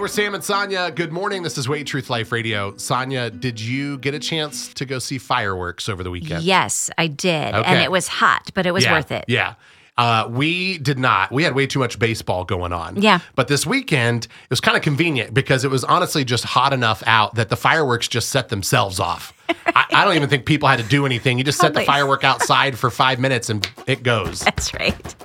we're Sam and Sonia. Good morning. This is Way Truth Life Radio. Sonia, did you get a chance to go see fireworks over the weekend? Yes, I did. Okay. And it was hot, but it was worth it. Yeah. We did not. We had way too much baseball going on. Yeah. But this weekend, it was kind of convenient because it was honestly just hot enough out that the fireworks just set themselves off. I don't even think people had to do anything. You just set the firework outside for 5 minutes and it goes. That's right.